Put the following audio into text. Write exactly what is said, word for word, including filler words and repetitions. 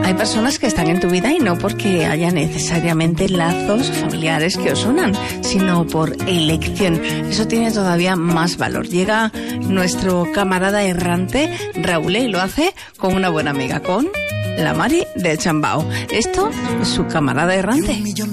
Hay personas que están en tu vida y no porque haya necesariamente lazos familiares que os unan, sino por elección. Eso tiene todavía más valor. Llega nuestro camarada errante, Raúl, y lo hace con una buena amiga, con la Mari de Chambao. Esto es su camarada errante.